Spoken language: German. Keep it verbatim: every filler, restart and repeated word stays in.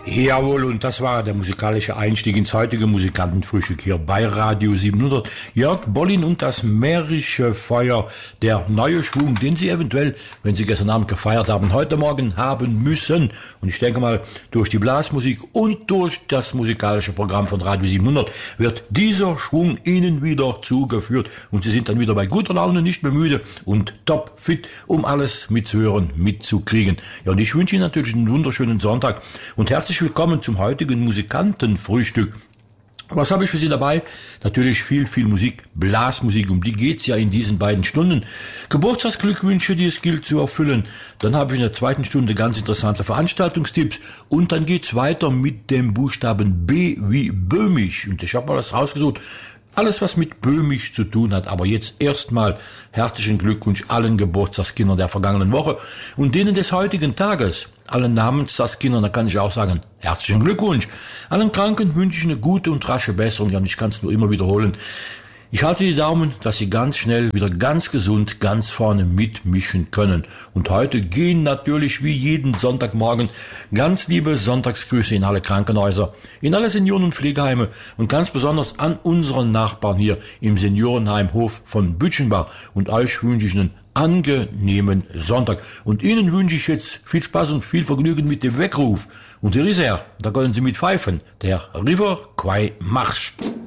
Jawohl, und das war der musikalische Einstieg ins heutige Musikantenfrühstück hier bei Radio siebenhundert. Jörg Bollin und das mährische Feuer, der neue Schwung, den Sie eventuell, wenn Sie gestern Abend gefeiert haben, heute Morgen haben müssen. Und ich denke mal, durch die Blasmusik und durch das musikalische Programm von Radio siebenhundert wird dieser Schwung Ihnen wieder zugeführt. Und Sie sind dann wieder bei guter Laune, nicht mehr müde und top fit, um alles mitzuhören, mitzukriegen. Ja, und ich wünsche Ihnen natürlich einen wunderschönen Sonntag und herzlich willkommen zum heutigen Musikantenfrühstück. Was habe ich für Sie dabei? Natürlich viel, viel Musik, Blasmusik, um die geht's ja in diesen beiden Stunden. Geburtstagsglückwünsche, die es gilt zu erfüllen. Dann habe ich in der zweiten Stunde ganz interessante Veranstaltungstipps. Und dann geht's weiter mit dem Buchstaben B wie böhmisch. Und ich habe mal das rausgesucht. Alles, was mit böhmisch zu tun hat. Aber jetzt erstmal herzlichen Glückwunsch allen Geburtstagskindern der vergangenen Woche und denen des heutigen Tages. Allen Namenstagskindern, da kann ich auch sagen, herzlichen Glückwunsch. Allen Kranken wünsche ich eine gute und rasche Besserung. Ja, und ich kann es nur immer wiederholen. Ich halte die Daumen, dass Sie ganz schnell wieder ganz gesund, ganz vorne mitmischen können. Und heute gehen natürlich wie jeden Sonntagmorgen ganz liebe Sonntagsgrüße in alle Krankenhäuser, in alle Senioren- und Pflegeheime und ganz besonders an unseren Nachbarn hier im Seniorenheim Hof von Bütchenbach. Und euch wünsche ich einen angenehmen Sonntag. Und Ihnen wünsche ich jetzt viel Spaß und viel Vergnügen mit dem Weckruf. Und hier ist er, da können Sie mit pfeifen, der River Quai Marsch.